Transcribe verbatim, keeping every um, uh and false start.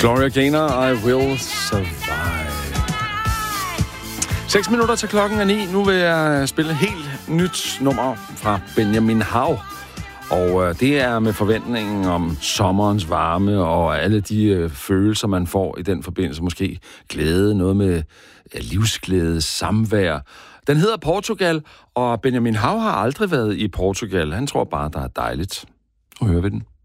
Gloria Gaynor, I Will Survive. Seks minutter til klokken er ni. Nu vil jeg spille et helt nyt nummer fra Benjamin Hav. Og øh, det er med forventningen om sommerens varme og alle de øh, følelser, man får i den forbindelse. Måske glæde, noget med ja, livsglæde, samvær. Den hedder Portugal, og Benjamin Hav har aldrig været i Portugal. Han tror bare, der er dejligt. Nu hører vi den.